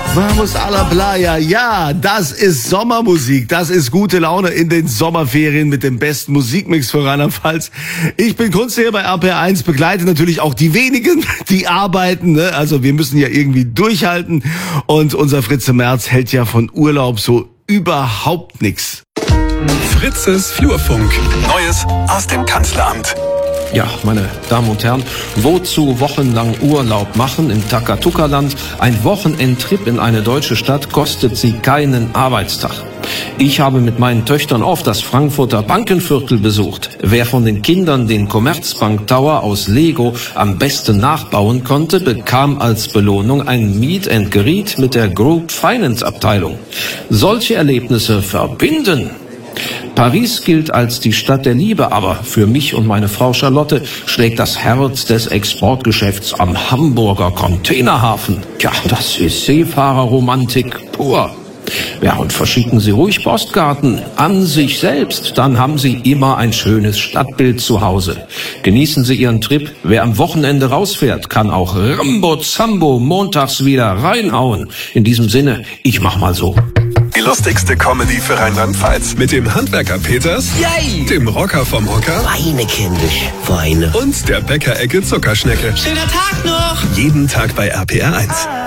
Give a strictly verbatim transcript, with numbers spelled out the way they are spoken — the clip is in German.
Vamos a la playa. Ja, das ist Sommermusik. Das ist gute Laune in den Sommerferien mit dem besten Musikmix für Rheinland-Pfalz. Ich bin Kunst hier bei R P R eins, begleite natürlich auch die wenigen, die arbeiten. Ne? Also wir müssen ja irgendwie durchhalten. Und unser Fritze Merz hält ja von Urlaub so überhaupt nichts. Fritzes Flurfunk. Neues aus dem Kanzleramt. Ja, meine Damen und Herren, wozu wochenlang Urlaub machen im Takatuka-Land? Ein Wochenendtrip in eine deutsche Stadt kostet Sie keinen Arbeitstag. Ich habe mit meinen Töchtern oft das Frankfurter Bankenviertel besucht. Wer von den Kindern den Commerzbank Tower aus Lego am besten nachbauen konnte, bekam als Belohnung ein Meet and Greet mit der Group Finance Abteilung. Solche Erlebnisse verbinden. Paris gilt als die Stadt der Liebe, aber für mich und meine Frau Charlotte schlägt das Herz des Exportgeschäfts am Hamburger Containerhafen. Ja, das ist Seefahrerromantik pur. Ja, und verschicken Sie ruhig Postkarten an sich selbst, dann haben Sie immer ein schönes Stadtbild zu Hause. Genießen Sie Ihren Trip. Wer am Wochenende rausfährt, kann auch Rambo Zambo montags wieder reinhauen. In diesem Sinne, ich mach mal so. Die lustigste Comedy für Rheinland-Pfalz mit dem Handwerker Peters, Yay! dem Rocker vom Hocker Weine, kindisch, Weine. und der Bäckerecke Zuckerschnecke. Schöner Tag noch! Jeden Tag bei R P R eins.